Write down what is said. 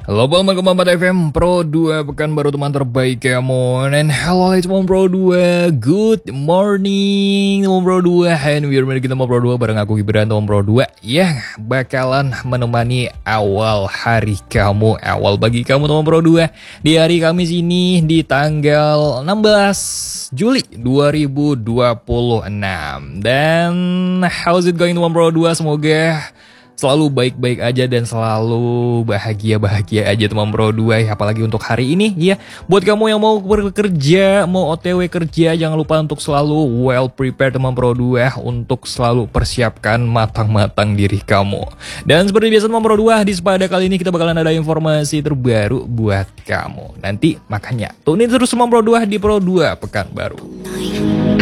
Halo Bang, 4 FM Pro 2 pekan baru teman terbaik kamu. And hello teman Pro 2. Good morning teman Pro 2. And we're ready kita Pro 2 bareng aku Gibran teman Pro 2 yang bakalan menemani awal hari kamu, awal bagi kamu teman Pro 2 di hari Kamis ini di tanggal 16 Juli 2026. Dan how's it going teman Pro 2? Semoga selalu baik-baik aja dan selalu bahagia-bahagia aja teman Pro 2 ya. Apalagi untuk hari ini ya. Buat kamu yang mau bekerja, mau OTW kerja, jangan lupa untuk selalu well prepared teman Pro 2, untuk selalu persiapkan matang-matang diri kamu. Dan seperti biasa teman Pro 2, di pada kali ini kita bakalan ada informasi terbaru buat kamu. Nanti makanya tunin terus teman Pro 2 di Pro 2 pekan baru.